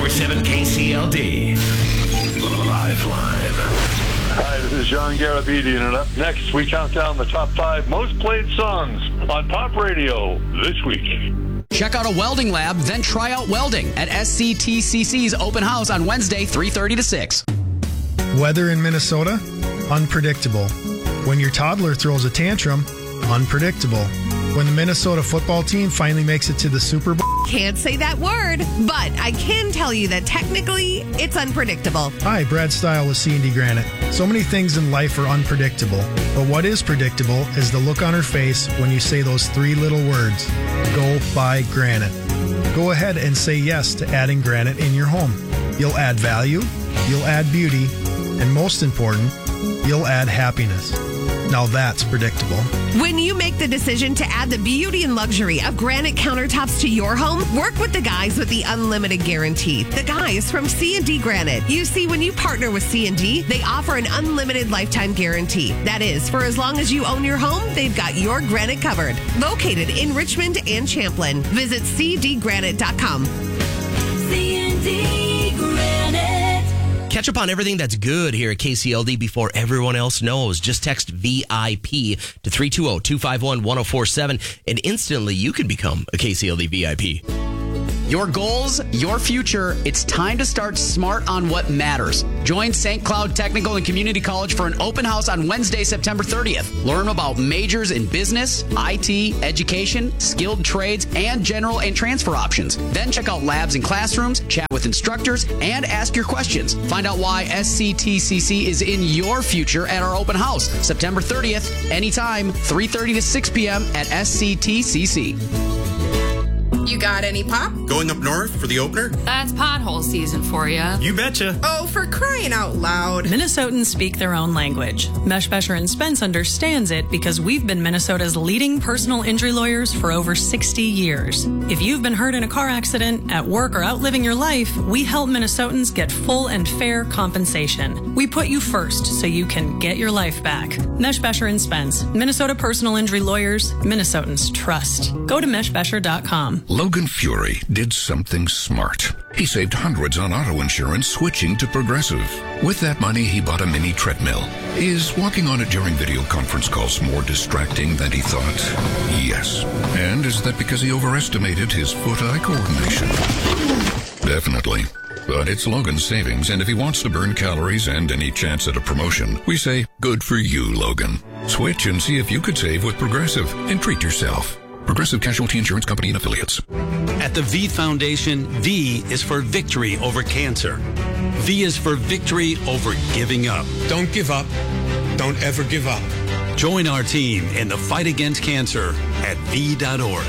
104.7 KCLD. Lifeline. Hi, this is John Garabedian, and up next, we count down the top 5 most played songs on pop radio this week. Check out a welding lab, then try out welding at SCTCC's open house on Wednesday, 3:30 to 6. Weather in Minnesota? Unpredictable. When your toddler throws a tantrum? Unpredictable. When the Minnesota football team finally makes it to the Super Bowl? Can't say that word, but I can tell you that technically it's unpredictable. Hi, Brad Stile with C&D Granite. So many things in life are unpredictable, but what is predictable is the look on her face when you say those 3 little words, go buy granite. Go ahead and say yes to adding granite in your home. You'll add value, you'll add beauty, and most important, you'll add happiness. Now that's predictable. When you make the decision to add the beauty and luxury of granite countertops to your home, work with the guys with the unlimited guarantee. The guys from C&D Granite. You see, when you partner with C&D, they offer an unlimited lifetime guarantee. That is, for as long as you own your home, they've got your granite covered. Located in Richmond and Champlin. Visit cdgranite.com. C&D Granite. Catch up on everything that's good here at KCLD before everyone else knows. Just text VIP to 320-251-1047 and instantly you can become a KCLD VIP. Your goals, your future. It's time to start smart on what matters. Join St. Cloud Technical and Community College for an open house on Wednesday, September 30th. Learn about majors in business, IT, education, skilled trades, and general and transfer options. Then check out labs and classrooms, chat with instructors, and ask your questions. Find out why SCTCC is in your future at our open house, September 30th, anytime, 3:30 to 6 p.m. at SCTCC. You got any pop? Going up north for the opener? That's pothole season for you. You betcha. Oh, for crying out loud. Minnesotans speak their own language. Mesh Besher and Spence understands it because we've been Minnesota's leading personal injury lawyers for over 60 years. If you've been hurt in a car accident, at work, or out living your life, we help Minnesotans get full and fair compensation. We put you first so you can get your life back. Mesh Besher and Spence, Minnesota personal injury lawyers, Minnesotans trust. Go to meshbesher.com. Logan Fury did something smart. He saved hundreds on auto insurance switching to Progressive. With that money, he bought a mini treadmill. Is walking on it during video conference calls more distracting than he thought? Yes. And is that because he overestimated his foot-eye coordination? Definitely. But it's Logan's savings, and if he wants to burn calories and any chance at a promotion, we say, good for you, Logan. Switch and see if you could save with Progressive and treat yourself. Progressive Casualty Insurance Company and Affiliates. At the V Foundation, V is for victory over cancer. V is for victory over giving up. Don't give up. Don't ever give up. Join our team in the fight against cancer at V.org.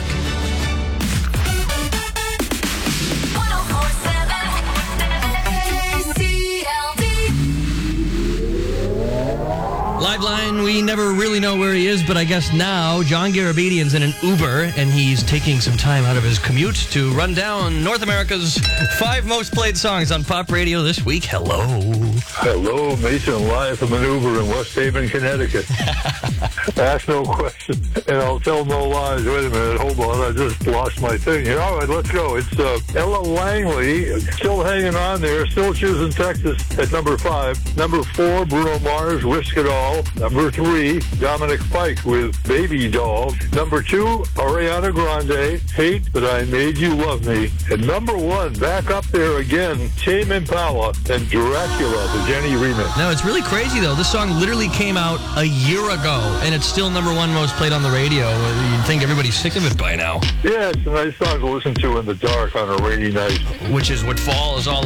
Liveline, we never really know where he is, but I guess now John Garabedian's in an Uber, and he's taking some time out of his commute to run down North America's 5 most played songs on pop radio this week. Hello. Hello, Mason, live from an Uber in West Haven, Connecticut. Ask no question, and I'll tell no lies. Wait a minute, hold on, I just lost my thing here. All right, let's go. It's Ella Langley, still hanging on there, still choosing Texas at number 5. Number 4, Bruno Mars, Risk It All. Number 3, Dominic Fike with Baby Doll. Number 2, Ariana Grande, Hate That I Made You Love Me. And number 1, back up there again, Tame Impala and Dracula, the Jenny remix. Now, it's really crazy, though. This song literally came out a year ago, and it's still number 1 most played on the radio. You'd think everybody's sick of it by now. Yeah, it's a nice song to listen to in the dark on a rainy night. Which is what fall is all